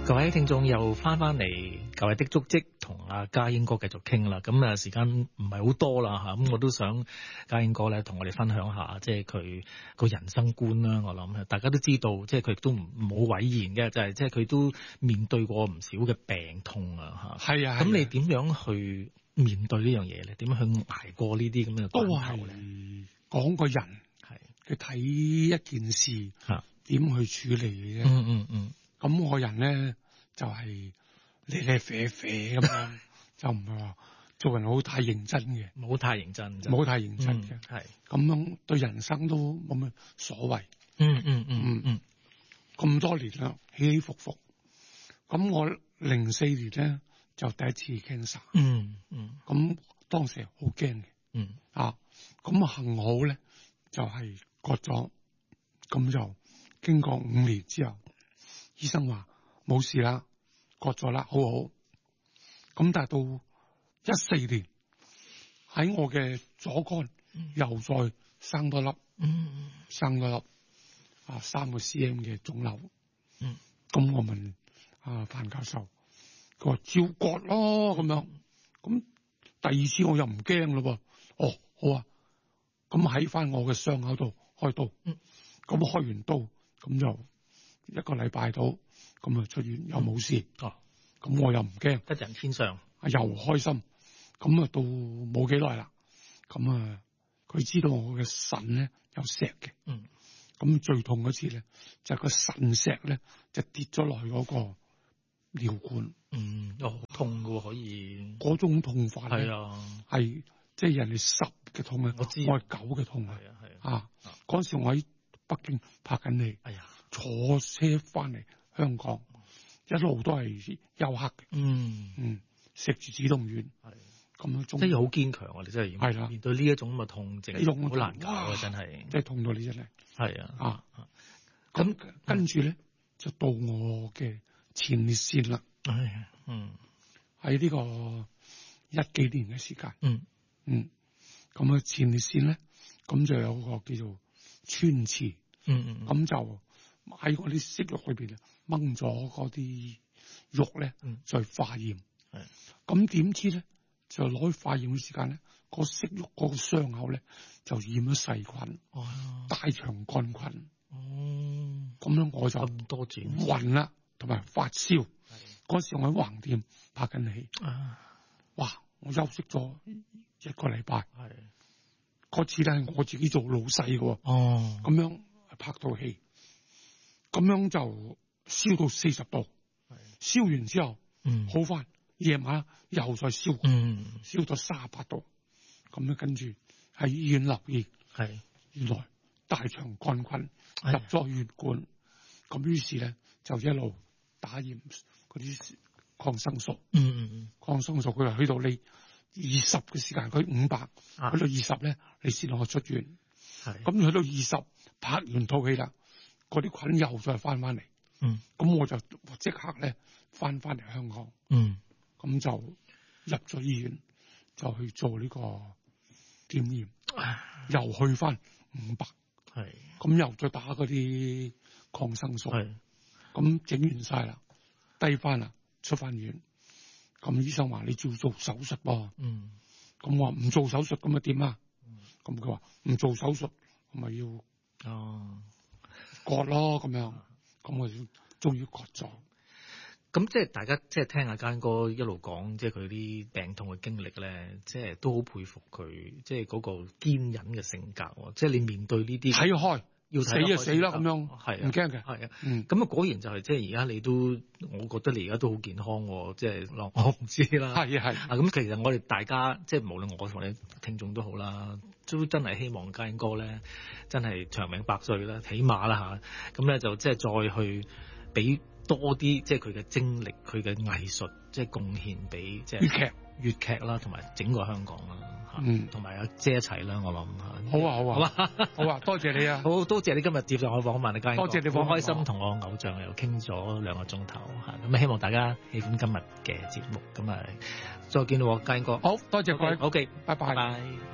各位聽眾又翻嚟舊日的足跡，同阿家英哥繼續傾啦。咁啊，時間唔係好多啦吓，咁我都想家英哥咧同我哋分享下，即係佢個人生觀啦。我諗大家都知道，即係佢都冇諱言嘅，就係即係佢都面對過唔少嘅病痛啊吓。係啊，咁你點樣去面對呢樣嘢咧？點樣去捱過呢啲咁嘅關口咧？ 講個人係佢睇一件事點去處理嘅啫。咁我人咧就係咧咧啡啡咁樣，就唔係話做人好太認真嘅， 冇太認真， 冇太認真嘅，係咁樣對人生都冇乜所謂。咁多年啦，起起伏伏。咁我04年咧就第一次 cancer。咁當時好驚嘅。咁幸好咧就係割咗，咁就經過5年之後。醫生話冇事啦，割咗啦，好好。咁但係到14年喺我嘅左肝又再生多粒，3個 cm 嘅腫瘤。咁我問范教授，佢話照割咯咁樣。咁第二次我又唔驚咯。哦，好啊。咁喺翻我嘅傷口度開刀。咁開完刀咁就1個禮拜到，咁啊出院又冇事。咁我又唔驚， 得人天上， 又開心。咁啊到冇幾耐啦，咁啊佢知道我嘅腎咧有石嘅。咁最痛嗰次咧就係個腎石咧就跌咗落去嗰個尿管。 好痛噶，可以嗰種痛法咧係即係人哋10嘅痛啊，我係9嘅痛啊。嗰時我喺北京拍緊戲，坐車翻嚟香港，一路都係休克嘅。食住止痛丸，咁樣即係好堅強啊！你真係係啦，面對呢一種咁嘅痛症，好難搞啊！真係， 即係痛到你真係係啊。 咁跟住咧就到我嘅前列腺啦。喺呢個10幾年嘅時間。咁啊前列腺咧，咁就有個叫做穿刺。咁就喺嗰啲息肉裏邊掹咗嗰啲肉咧，再化驗。咁點知咧，就攞去化驗嘅時間咧，個息肉嗰個傷口咧就染咗細菌，大腸桿菌。咁樣我就咁多轉暈啦，同埋發燒。嗰時我喺橫店拍緊戲。哇！我休息咗1個禮拜。嗰次咧係我自己做老細嘅。咁樣拍到戲，咁樣就燒到40度。燒完之後好翻，夜晚又再燒，燒到38度。咁樣跟住喺醫院留醫，原來大腸桿菌入咗血管。咁於是咧就一路打驗嗰啲抗生素。抗生素佢話去到你20嘅時間，佢500，去到20咧你先可以出院。咁去到20拍完套戲啦，嗰啲菌又再翻嚟。咁我就即刻咧翻嚟香港。咁就入咗醫院，就去做呢個檢驗，又去翻500。咁又再打嗰啲抗生素。咁整完晒啦，低翻啦，出翻院。咁醫生話你照做手術噃。咁我話唔做手術咁啊點啊？咁佢話唔做手術，我咪要割咯咁樣。咁我終於割咗。 咁即係大家即係聽阿間哥一路講，即係佢啲病痛嘅經歷咧，即係都好佩服佢，即係嗰個堅忍嘅性格。即係你面對呢啲睇開，要死就死啦咁樣， 係唔驚嘅。 係啊，咁啊果然就係即係而家你都，我覺得你而家都好健康。即係我唔知啦。係咁其實我哋大家即係無論我同你聽眾都好啦，都真係希望家英哥咧真係長命百歲啦，起碼啦嚇。咁咧就即係再去俾多啲即係佢嘅精力，佢嘅藝術即係貢獻俾即係粵劇啦，同埋整個香港啦，同埋阿姐一齊啦，我諗好啊，多謝你啊， 好多謝你今日接受我訪問，家英哥， 多謝你，好開心同我偶像又傾咗2個鐘頭嚇，咁希望大家喜歡今日嘅節目，咁啊再見咯，家英哥， 好多謝各位， OK， 拜拜。